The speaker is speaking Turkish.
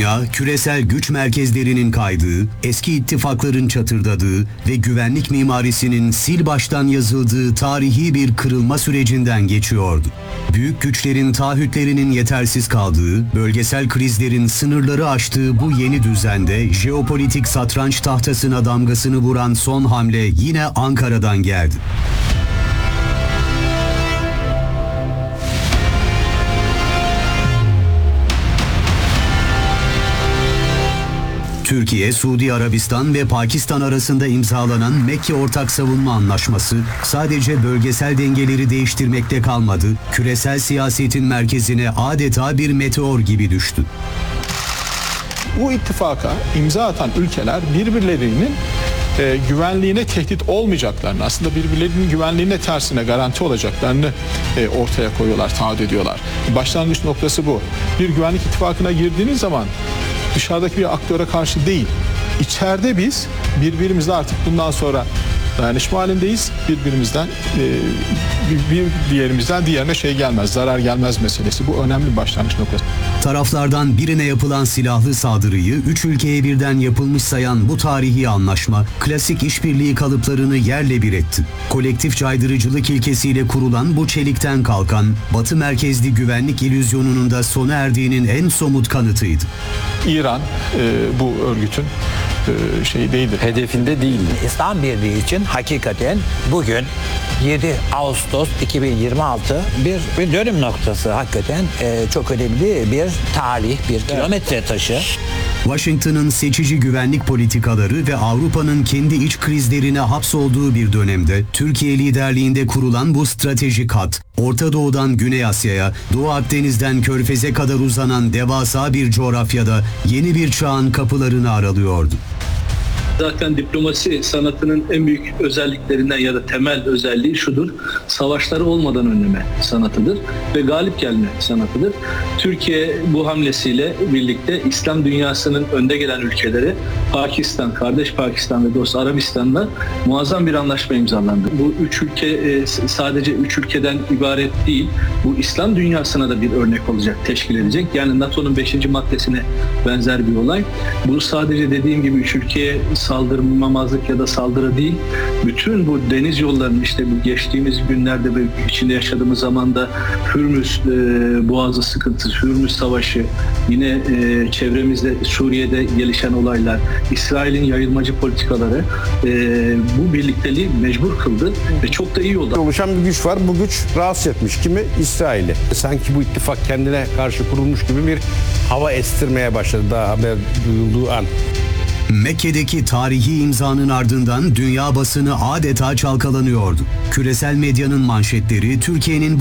Dünya, küresel güç merkezlerinin kaydığı, eski ittifakların çatırdadığı ve güvenlik mimarisinin sil baştan yazıldığı tarihi bir kırılma sürecinden geçiyordu. Büyük güçlerin taahhütlerinin yetersiz kaldığı, bölgesel krizlerin sınırları aştığı bu yeni düzende jeopolitik satranç tahtasına damgasını vuran son hamle yine Ankara'dan geldi. Türkiye, Suudi Arabistan ve Pakistan arasında imzalanan Mekke Ortak Savunma Anlaşması sadece bölgesel dengeleri değiştirmekte kalmadı, küresel siyasetin merkezine adeta bir meteor gibi düştü. Bu ittifaka imza atan ülkeler birbirlerinin güvenliğine tehdit olmayacaklarını, aslında birbirlerinin güvenliğine tersine garanti olacaklarını ortaya koyuyorlar, taahhüt ediyorlar. Başlangıç noktası bu. Bir güvenlik ittifakına girdiğiniz zaman dışarıdaki bir aktöre karşı değil, içeride biz birbirimizle artık bundan sonra dayanışma halindeyiz. Birbirimizden bir diğerimizden diğerine gelmez, zarar gelmez meselesi. Bu önemli bir başlangıç noktası. Taraflardan birine yapılan silahlı saldırıyı 3 ülkeye birden yapılmış sayan bu tarihi anlaşma, klasik işbirliği kalıplarını yerle bir etti. Kolektif caydırıcılık ilkesiyle kurulan bu çelikten kalkan, Batı merkezli güvenlik illüzyonunun da sona erdiğinin en somut kanıtıydı. İran bu örgütün değildir. Hedefinde değildi. İslam Birliği için hakikaten bugün 7 Ağustos 2026 bir dönüm noktası, hakikaten çok önemli bir tarih, bir kilometre taşı. Washington'ın seçici güvenlik politikaları ve Avrupa'nın kendi iç krizlerine hapsolduğu bir dönemde Türkiye liderliğinde kurulan bu stratejik hat, Orta Doğu'dan Güney Asya'ya, Doğu Akdeniz'den Körfez'e kadar uzanan devasa bir coğrafyada yeni bir çağın kapılarını aralıyordu. Zaten diplomasi sanatının en büyük özelliklerinden ya da temel özelliği şudur: savaşları olmadan önleme sanatıdır ve galip gelme sanatıdır. Türkiye bu hamlesiyle birlikte İslam dünyasının önde gelen ülkeleri Pakistan, kardeş Pakistan ve dost Arabistan'la muazzam bir anlaşma imzalandı. Bu üç ülke sadece üç ülkeden ibaret değil, bu İslam dünyasına da bir örnek olacak, teşkil edecek. Yani NATO'nun 5. maddesine benzer bir olay. Bu sadece dediğim gibi üç ülkeye saldırmamazlık ya da saldırı değil, bütün bu deniz yollarının, işte bu geçtiğimiz günlerde ve içinde yaşadığımız zamanda Hürmüz Boğazı sıkıntısı, Hürmüz Savaşı, yine çevremizde Suriye'de gelişen olaylar, İsrail'in yayılmacı politikaları bu birlikteliği mecbur kıldı ve çok da iyi oldu. Oluşan bir güç var. Bu güç rahatsız etmiş kimi? İsrail'i. Sanki bu ittifak kendine karşı kurulmuş gibi bir hava estirmeye başladı daha haber duyulduğu an. Mekke'deki tarihi imzanın ardından dünya basını adeta çalkalanıyordu. Küresel medyanın manşetleri Türkiye'nin